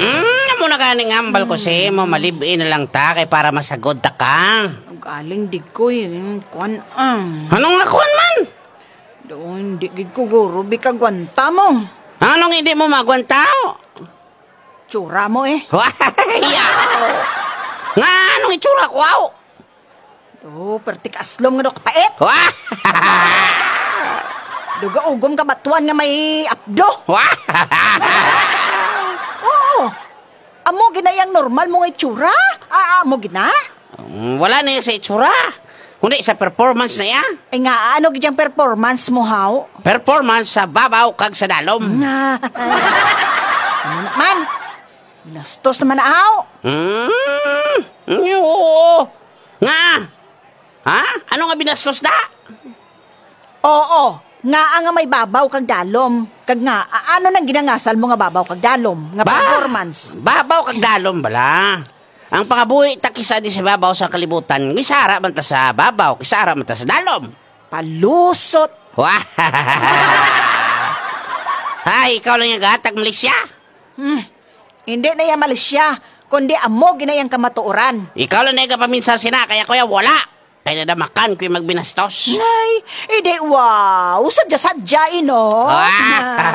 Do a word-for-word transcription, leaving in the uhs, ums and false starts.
Hmm, mo na ganing ambal ko si mo, malibin na lang ta kay para masagod ta ka. Galing di ko yun, kwan ang. Anong nakuan man? Doon, di gid ko guro, bikagwanta mo. Anong hindi mo magwantao? Tsura mo eh. Yaw! Nga, anong itsura ko, aw? Oh, pertik aslom nga do kapait. Duga ugom ka batuan nga may apdo. Oo. Amo ginayang normal mo nga itsura? Ah, amo gina? Wala na yan sa itsura. Kundi sa performance na yan. Ay nga, ano gidyang performance mo, haw? Performance sa babaw kag sa dalom. Na. Ano naman? Nastos naman na, haw? Hmm, oo. Nga. Ha? Ano nga binastos na? Oo. Nga nga may babaw kag dalom. Kag nga, a- ano nang ginangasal mo nga babaw kag dalom? Nga Ba? performance. Babaw kag dalom bala. Ang pangabuhi takisa di sa babaw sa kalibutan. Kisara man ta sa babaw, kisara man ta sa dalom. Palusot. Wah! Hay, ikaw lang yung gatag Malaysia. Hmm. Hindi na yan Malaysia, kundi amo ginayang kamatuoran. Ikaw lang na yung kapaminsan sina, kaya kuya wala. Kaya nadamakan ko yung magbinastos. Ay, hindi, wow, sadya-sadya, ino. Ah!